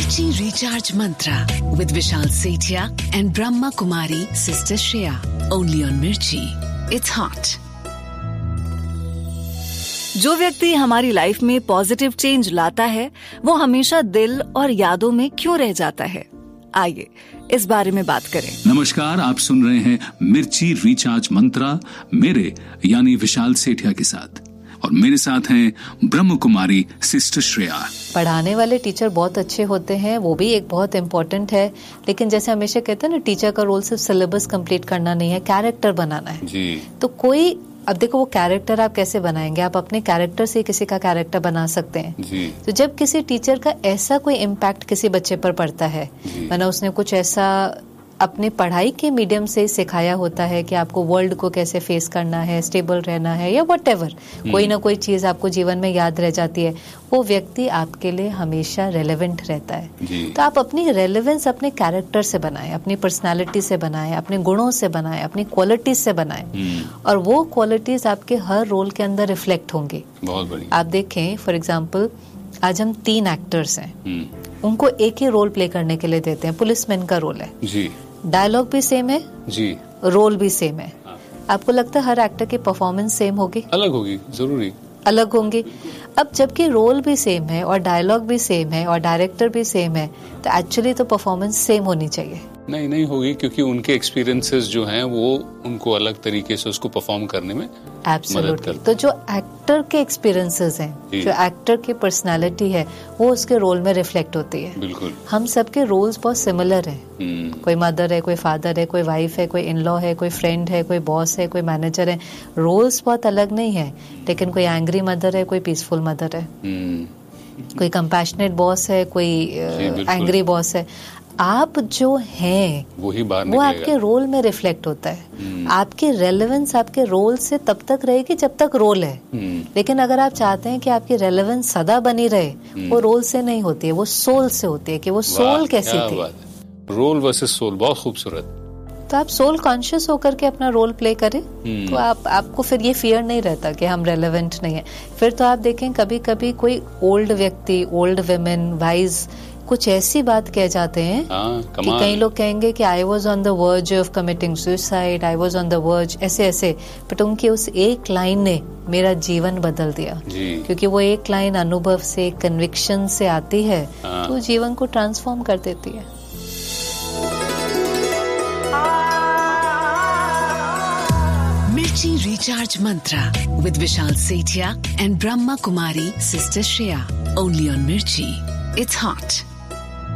Mirchi Recharge Mantra with Vishal Sethia and Brahma Kumari Sister Shreya. Only on Mirchi. It's hot. जो व्यक्ति हमारी life में positive change लाता है वो हमेशा दिल और यादों में क्यों रह जाता है, आइए इस बारे में बात करें। नमस्कार, आप सुन रहे हैं मिर्ची रिचार्ज मंत्रा मेरे यानी विशाल सेठिया के साथ, और मेरे साथ हैं ब्रह्म कुमारी सिस्टर श्रेया। पढ़ाने वाले टीचर बहुत अच्छे होते हैं, वो भी एक बहुत इम्पोर्टेंट है, लेकिन जैसे हमेशा कहते हैं ना, टीचर का रोल सिर्फ सिलेबस कंप्लीट करना नहीं है, कैरेक्टर बनाना है जी। तो कोई, अब देखो वो कैरेक्टर आप कैसे बनाएंगे, आप अपने कैरेक्टर से किसी का कैरेक्टर बना सकते हैं जी। तो जब किसी टीचर का ऐसा कोई इम्पैक्ट किसी बच्चे पर पड़ता है, माना उसने कुछ ऐसा अपने पढ़ाई के मीडियम से सिखाया होता है कि आपको वर्ल्ड को कैसे फेस करना है, स्टेबल रहना है, या व्हाटएवर, कोई ना कोई चीज आपको जीवन में याद रह जाती है, वो व्यक्ति आपके लिए हमेशा रेलेवेंट रहता है। तो आप अपनी रेलेवेंस अपने कैरेक्टर से बनाएं, अपनी पर्सनालिटी से बनाएं, अपने गुणों से बनाएं, अपनी क्वालिटीज से बनाएं, और वो क्वालिटीज आपके हर रोल के अंदर रिफ्लेक्ट होंगी। बहुत बढ़िया। आप देखें, फॉर एग्जाम्पल आज हम 3 एक्टर्स हैं, उनको एक ही रोल प्ले करने के लिए देते हैं, पुलिसमैन का रोल है जी, डायलॉग भी सेम है जी, रोल भी सेम है। आपको लगता है हर एक्टर की परफॉर्मेंस सेम होगी? अलग होगी, जरूरी अलग होंगी। अब जबकि रोल भी सेम है और डायलॉग भी सेम है और डायरेक्टर भी सेम है, तो एक्चुअली तो परफॉर्मेंस सेम होनी चाहिए। नहीं होगी, क्योंकि उनके एक्सपीरियंसेस जो हैं वो उनको अलग तरीके से उसको परफॉर्म करने में मदद करते हैं। तो जो एक्टर के एक्सपीरियंसेस हैं, जो एक्टर की पर्सनालिटी है, वो उसके रोल में रिफ्लेक्ट होती है। बिल्कुल। हम सबके रोल्स बहुत सिमिलर हैं। कोई मदर है, कोई फादर है, कोई वाइफ है, कोई इन लॉ है, कोई फ्रेंड है, कोई बॉस है, कोई मैनेजर है। रोल्स बहुत अलग नहीं है, लेकिन कोई एंग्री मदर है, कोई पीसफुल मदर है, कोई कंपैशनेट बॉस है, कोई एंग्री बॉस है। आप जो हैं वो आपके रोल में रिफ्लेक्ट होता है। आपकी रेलेवेंस आपके रोल से तब तक रहेगी जब तक रोल है, लेकिन अगर आप चाहते हैं कि आपकी रेलेवेंस सदा बनी रहे, वो रोल से नहीं होती है, वो सोल से होती है कि वो सोल कैसी थी। रोल वर्सेस सोल, बहुत खूबसूरत। तो आप सोल कॉन्शियस होकर के अपना रोल प्ले करें, तो आपको फिर ये फियर नहीं रहता कि हम रेलेवेंट नहीं है। फिर तो आप देखें, कभी कभी कोई ओल्ड व्यक्ति, ओल्ड वुमेन, वाइज कुछ ऐसी बात कह जाते हैं कि कई लोग कहेंगे कि I was on the verge of committing suicide, I was on the verge, ऐसे ऐसे, बट उनकी उस एक लाइन ने मेरा जीवन बदल दिया। क्योंकि वो एक लाइन अनुभव से, कन्विक्शन से आती है, तो जीवन को ट्रांसफॉर्म कर देती है। Mirchi Recharge Mantra with Vishal Sethia and Brahma Kumari Sister Shreya. Only on Mirchi. It's hot.